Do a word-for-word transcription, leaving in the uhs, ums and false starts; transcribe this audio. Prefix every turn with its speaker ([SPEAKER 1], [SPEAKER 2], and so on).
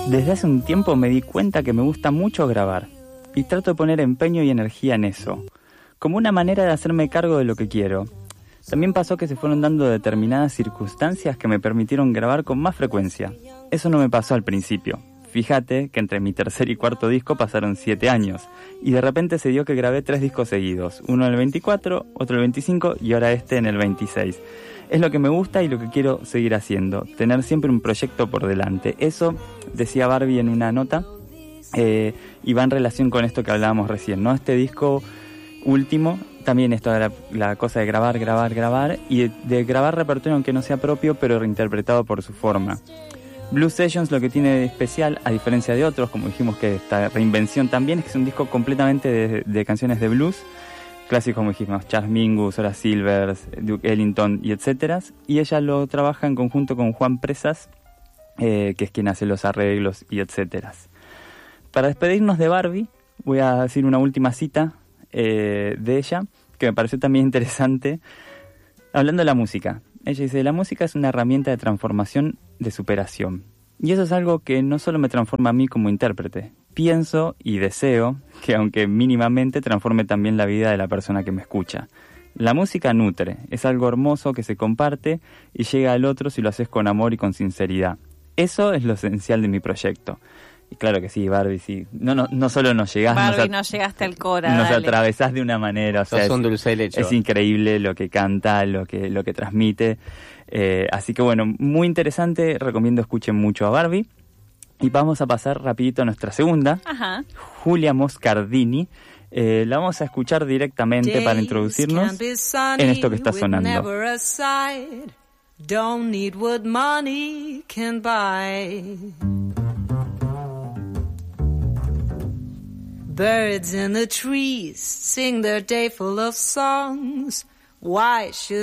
[SPEAKER 1] Desde hace un tiempo me di cuenta que me gusta mucho grabar y trato de poner empeño y energía en eso, como una manera de hacerme cargo de lo que quiero. También pasó que se fueron dando determinadas circunstancias que me permitieron grabar con más frecuencia. Eso no me pasó al principio. Fíjate que entre mi tercer y cuarto disco pasaron siete años y de repente se dio que grabé tres discos seguidos, uno en el veinticuatro, otro en el veinticinco y ahora este en el veintiséis. Es lo que me gusta y lo que quiero seguir haciendo, tener siempre un proyecto por delante. Eso decía Barbie en una nota eh, y va en relación con esto que hablábamos recién, ¿no? Este disco último, también esto de la, la cosa de grabar, grabar, grabar y de, de grabar repertorio aunque no sea propio, pero reinterpretado por su forma. Blues Sessions lo que tiene de especial, a diferencia de otros, como dijimos que esta reinvención también, es que es un disco completamente de, de canciones de blues, clásicos como dijimos, Charles Mingus, Horace Silver, Duke Ellington y etcétera. Y ella lo trabaja en conjunto con Juan Presas, eh, que es quien hace los arreglos y etcétera. Para despedirnos de Barbie, voy a decir una última cita eh, de ella, que me pareció también interesante, hablando de la música. Ella dice, la música es una herramienta de transformación, de superación. Y eso es algo que no solo me transforma a mí como intérprete. Pienso y deseo que, aunque mínimamente, transforme también la vida de la persona que me escucha. La música nutre, es algo hermoso que se comparte y llega al otro si lo haces con amor y con sinceridad. Eso es lo esencial de mi proyecto. Y claro que sí, Barbie, sí. No, no, no solo nos llegás...
[SPEAKER 2] Barbie,
[SPEAKER 1] nos a,
[SPEAKER 2] no llegaste al cora,
[SPEAKER 1] Nos
[SPEAKER 2] dale.
[SPEAKER 1] atravesás de una manera, o sea,
[SPEAKER 3] Sos un
[SPEAKER 1] es,
[SPEAKER 3] dulce de leche.
[SPEAKER 1] es increíble lo que canta, lo que, lo que transmite. Eh, así que bueno, muy interesante, recomiendo escuchen mucho a Barbie. Y vamos a pasar rapidito a nuestra segunda,
[SPEAKER 2] Ajá.
[SPEAKER 1] Julia Moscardini. Eh, la vamos a escuchar directamente para introducirnos en esto que está sonando.
[SPEAKER 4] Don't need what money can buy. Birds in the trees sing their day full of songs. Why should